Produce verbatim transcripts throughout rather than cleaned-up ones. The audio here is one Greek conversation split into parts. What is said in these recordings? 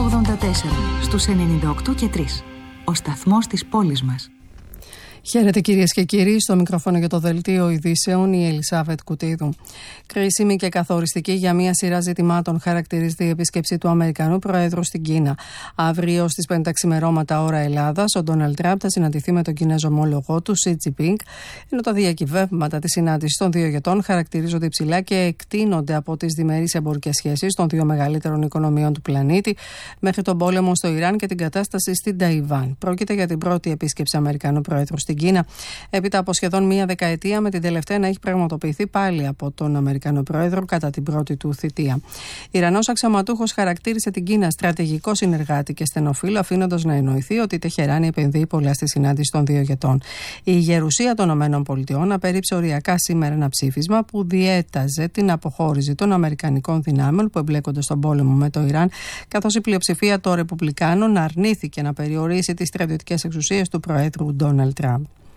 ογδόντα τέσσερα στους ενενήντα οκτώ και τρία. Ο σταθμός της πόλης μας. Χαίρετε κυρίες και κύριοι, στο μικρόφωνο για το δελτίο ειδήσεων η Ελισάβετ Κουτίδου. Κρίσιμη και καθοριστική για μια σειρά ζητημάτων χαρακτηρίζεται η επίσκεψη του Αμερικανού Προέδρου στην Κίνα. Αύριο στις πέντε ξημερώματα ώρα Ελλάδας, ο Ντόναλντ Τραμπ θα συναντηθεί με τον Κινέζο ομόλογό του Σι Τζινπίνγκ, ενώ τα διακυβεύματα της συνάντησης των δύο ηγετών χαρακτηρίζονται υψηλά και εκτείνονται από τις διμερείς εμπορικές σχέσεις των δύο μεγαλύτερων οικονομιών του πλανήτη, μέχρι τον πόλεμο στο Ιράν και την κατάσταση στην Ταϊβάν. Πρόκειται για την πρώτη επίσκεψη Αμερικανού Προέδρου στην Κίνα, έπειτα από σχεδόν μία δεκαετία, με την τελευταία να έχει πραγματοποιηθεί πάλι από τον Αμερικανό Πρόεδρο κατά την πρώτη του θητεία. Ιρανός αξιωματούχος χαρακτήρισε την Κίνα στρατηγικό συνεργάτη και στενοφίλο, αφήνοντας να εννοηθεί ότι η Τεχεράνη επενδύει πολλά στη συνάντηση των δύο ηγετών. Η γερουσία των ΗΠΑ απέρριψε οριακά σήμερα ένα ψήφισμα που διέταζε την αποχώρηση των Αμερικανικών δυνάμεων που εμπλέκονται στον πόλεμο με το Ιράν, καθώς η πλειοψηφία των Ρεπουμπλικάνων αρνήθηκε να περιορίσει τις στρατιωτικές εξουσίες του Προέδρου Ντόναλντ Τραμπ.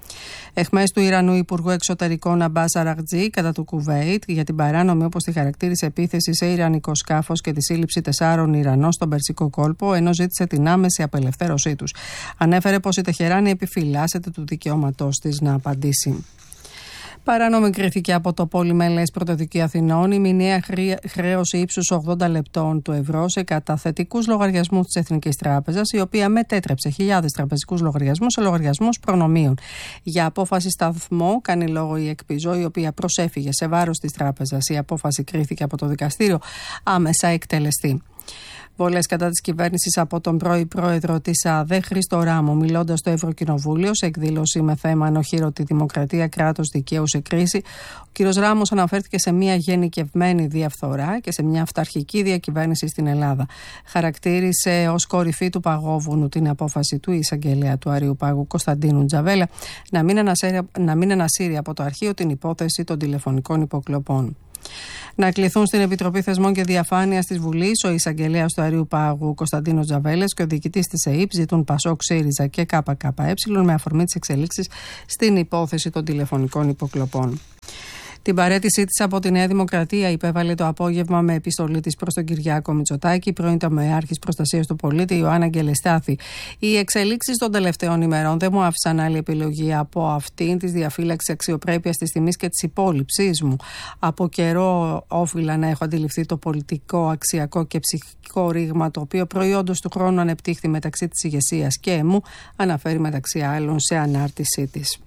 Εχμές του Ιρανού Υπουργού Εξωτερικών Αμπάς Αραχτζή κατά του Κουβέιτ για την παράνομη, όπως τη χαρακτήρισε, επίθεση σε ιρανικό σκάφος και τη σύλληψη τεσσάρων Ιρανών στον Περσικό κόλπο, ενώ ζήτησε την άμεση απελευθέρωσή τους. Ανέφερε πως η Τεχεράνη επιφυλάσσεται του δικαιώματός της να απαντήσει. Παράνομη κρίθηκε από το Πολυμελές Πρωτοδικείο Αθηνών η μηνιαία χρέωση ύψους ογδόντα λεπτών του ευρώ σε καταθετικούς λογαριασμούς της Εθνικής Τράπεζας, η οποία μετέτρεψε χιλιάδες τραπεζικούς λογαριασμούς σε λογαριασμούς προνομίων. Για απόφαση σταθμό κάνει λόγο η ΕΚΠΙΖΟ, η οποία προσέφυγε σε βάρος της τράπεζας. Η απόφαση κρίθηκε από το δικαστήριο άμεσα εκτελεστή. Βολές κατά της κυβέρνησης από τον πρώην πρόεδρο της ΑΔΕ, Χρήστο Ράμο, μιλώντας στο Ευρωκοινοβούλιο σε εκδήλωση με θέμα «Ανοχήρωτη δημοκρατία, κράτος δικαίου σε κρίση». Ο κ. Ράμος αναφέρθηκε σε μια γενικευμένη διαφθορά και σε μια αυταρχική διακυβέρνηση στην Ελλάδα. Χαρακτήρισε ως κορυφή του παγόβουνου την απόφαση του εισαγγελέα του Αριουπάγου Κωνσταντίνου Τζαβέλα να μην ανασύρει, να μην ανασύρει από το αρχείο την υπόθεση των τηλεφωνικών υποκλοπών. Να κληθούν στην Επιτροπή Θεσμών και Διαφάνειας της Βουλής ο εισαγγελέας του Αριουπάγου Κωνσταντίνος Τζαβέλας και ο διοικητής της ΕΥΠ ζητούν ΠΑΣΟΚ, ΣΥΡΙΖΑ και ΚΚΕ με αφορμή τις εξελίξεις στην υπόθεση των τηλεφωνικών υποκλοπών. Την παραίτησή της από τη Νέα Δημοκρατία υπέβαλε το απόγευμα με επιστολή της προς τον Κυριάκο Μητσοτάκη, πρώην τομεάρχης προστασίας του πολίτη Ιωάννα Γκελεστάθη. Οι εξελίξεις των τελευταίων ημερών δεν μου άφησαν άλλη επιλογή από αυτήν της διαφύλαξης αξιοπρέπειας της τιμής και της υπόλοιψής μου. Από καιρό όφιλα να έχω αντιληφθεί το πολιτικό, αξιακό και ψυχικό ρήγμα το οποίο προϊόντος του χρόνου ανεπτύχθη μεταξύ της ηγεσίας και εμού, αναφέρει μεταξύ άλλων σε ανάρτησή της.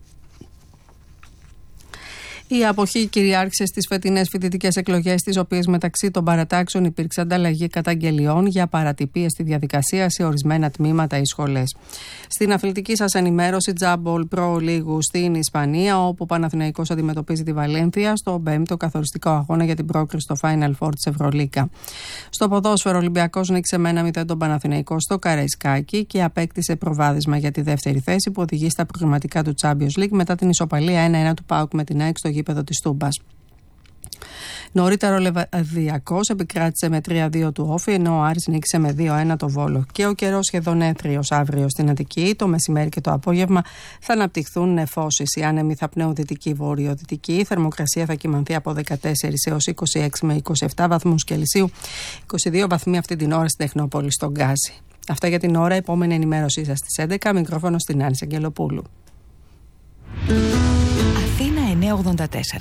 Η αποχή κυριάρχησε στις φετινές φοιτητικές εκλογές, στις οποίες μεταξύ των παρατάξεων υπήρξε ανταλλαγή καταγγελιών για παρατυπίες στη διαδικασία σε ορισμένα τμήματα ή σχολές. Στην αθλητική σας ενημέρωση, τζάμπολ προ λίγου στην Ισπανία, όπου ο Παναθηναϊκός αντιμετωπίζει τη Βαλένθια στο πέμπτο καθοριστικό αγώνα για την πρόκριση στο Final Four της Ευρωλίγκα. Στο ποδόσφαιρο, ο Ολυμπιακός νίκησε με ένα μηδέν τον Παναθηναϊκό στο Καραϊσκάκι και απέκτησε προβάδισμα για τη δεύτερη θέση που οδηγεί στα προγραμματικά του Champions League μετά την ισοπαλία ένα ένα του ΠΑΟΚ με την ΑΕΚ στο γήπεδο της Τούμπας. Νωρίτερα ο Λεβαδιακός επικράτησε με τρία δύο του Όφη, ενώ ο Άρης νίκησε με δύο ένα το Βόλο. Και ο καιρός σχεδόν έθριος αύριο στην Αττική. Το μεσημέρι και το απόγευμα θα αναπτυχθούν νεφώσεις. Οι άνεμοι θα πνέουν δυτική βορειοδυτική. Η θερμοκρασία θα κυμανθεί από δεκατέσσερα έως είκοσι έξι με είκοσι επτά βαθμούς Κελσίου. είκοσι δύο βαθμοί αυτή την ώρα στην Τεχνόπολη, στον Γκάζι. Αυτά για την ώρα. Επόμενη ενημέρωσή σας στις έντεκα. Μικρόφωνο στην Άννη Αγγελοπούλου. Αθήνα εννιακόσια ογδόντα τέσσερα.